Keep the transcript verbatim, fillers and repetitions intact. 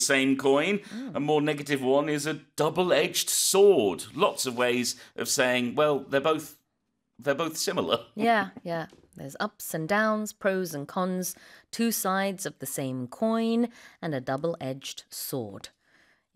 same coin. A more negative one is a double-edged sword. Lots of ways of saying, well, they're both they're both similar. Yeah, yeah. There's ups and downs, pros and cons, two sides of the same coin, and a double-edged sword.